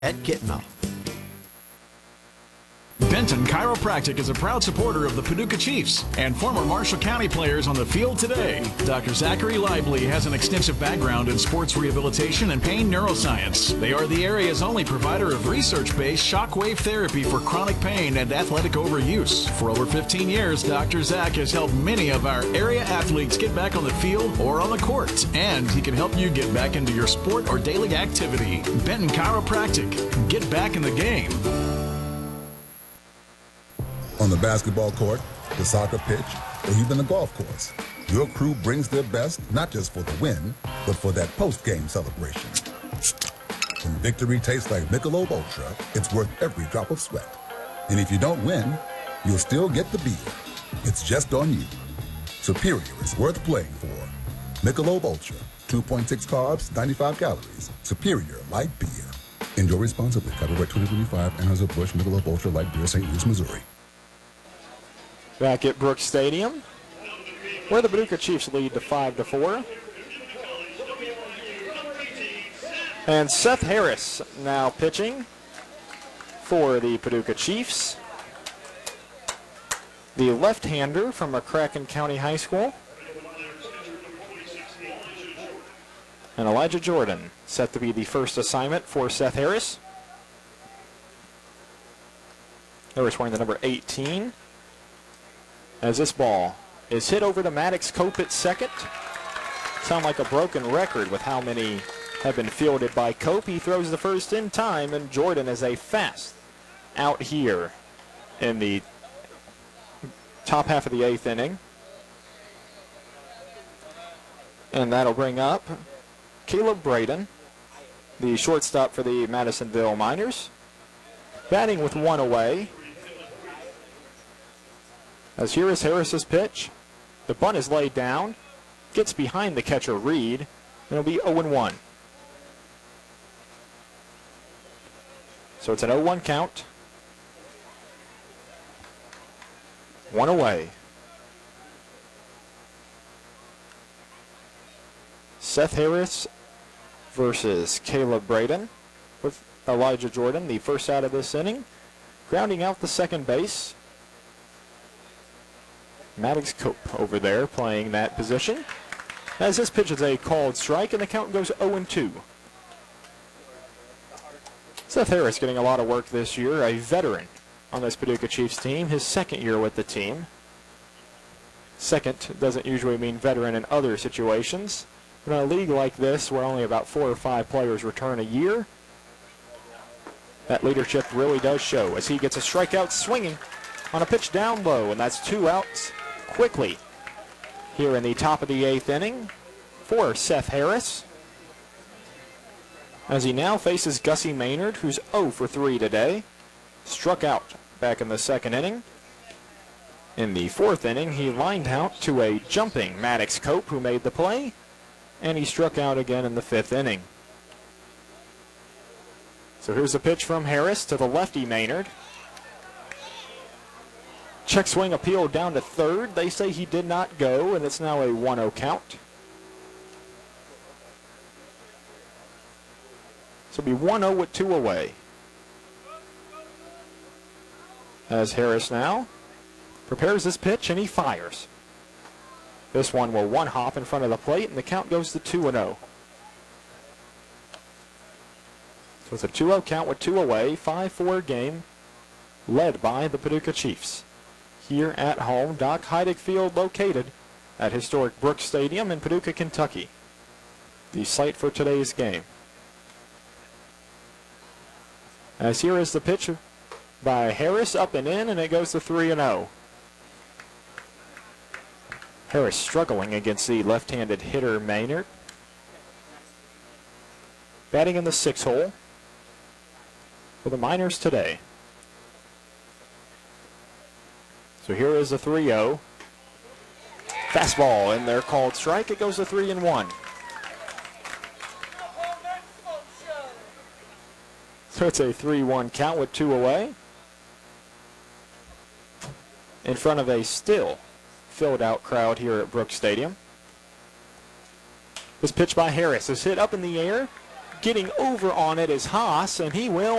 at Kitna. Benton Chiropractic is a proud supporter of the Paducah Chiefs and former Marshall County players on the field today. Dr. Zachary Lively has an extensive background in sports rehabilitation and pain neuroscience. They are the area's only provider of research-based shockwave therapy for chronic pain and athletic overuse. For over 15 years, Dr. Zach has helped many of our area athletes get back on the field or on the court, and he can help you get back into your sport or daily activity. Benton Chiropractic. Get back in the game. On the basketball court, the soccer pitch, or even the golf course, your crew brings their best not just for the win, but for that post-game celebration. When victory tastes like Michelob Ultra, it's worth every drop of sweat. And if you don't win, you'll still get the beer. It's just on you. Superior is worth playing for. Michelob Ultra, 2.6 carbs, 95 calories. Superior light beer. Enjoy responsibly. Copyright 2025, Anheuser-Busch Michelob Ultra Light Beer, St. Louis, Missouri. Back at Brooks Stadium, where the Paducah Chiefs lead to 5-4. And Seth Harris now pitching for the Paducah Chiefs. The left-hander from McCracken County High School. And Elijah Jordan set to be the first assignment for Seth Harris. Harris wearing the number 18. As this ball is hit over to Maddox Cope at second. Sound like a broken record with how many have been fielded by Cope. He throws the first in time, and Jordan is a fast out here in the top half of the 8th inning. And that'll bring up Caleb Braden, the shortstop for the Madisonville Miners, batting with one away. As here is Harris's pitch. The bunt is laid down. Gets behind the catcher, Reed. And it'll be 0-1. So it's an 0-1 count. One away. Seth Harris versus Caleb Braden with Elijah Jordan, the first out of this inning. Grounding out the second base. Maddox Cope over there playing that position. As this pitch is a called strike, and the count goes 0-2. Seth Harris getting a lot of work this year, a veteran on this Paducah Chiefs team, his second year with the team. Second doesn't usually mean veteran in other situations. But in a league like this, where only about 4 or 5 players return a year, that leadership really does show as he gets a strikeout swinging on a pitch down low, and that's 2 outs quickly here in the top of the 8th inning for Seth Harris, as he now faces Gussie Maynard, who's 0 for 3 today. Struck out back in the second inning. In the 4th inning, he lined out to a jumping Maddox Cope, who made the play, and he struck out again in the 5th inning. So here's a pitch from Harris to the lefty Maynard. Check swing appeal down to third. They say he did not go, and it's now a 1-0 count. So it'll be 1-0 with 2 away. As Harris now prepares this pitch, and he fires. This one will one hop in front of the plate, and the count goes to 2-0. So it's a 2-0 count with 2 away, 5-4 game, led by the Paducah Chiefs. Here at home, Doc Heidig Field located at historic Brooks Stadium in Paducah, Kentucky. The site for today's game. As here is the pitch by Harris, up and in, and it goes to 3-0. Harris struggling against the left-handed hitter Maynard. Batting in the 6th hole for the Miners today. So here is a 3-0. Fastball in there called strike. It goes to 3-1. So it's a 3-1 count with 2 away. In front of a still filled out crowd here at Brooks Stadium. This pitch by Harris is hit up in the air, Getting over on it is Haas, and he will